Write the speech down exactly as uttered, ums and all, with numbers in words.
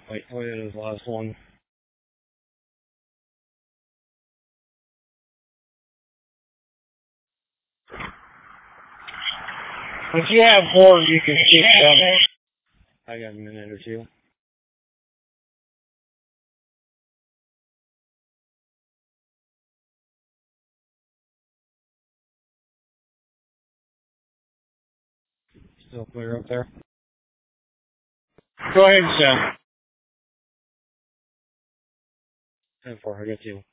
Wait, wait, it is the last one. If you have more, you can keep them. I got a minute or two. Still clear up there? Go ahead, Sam. ten four, I got you.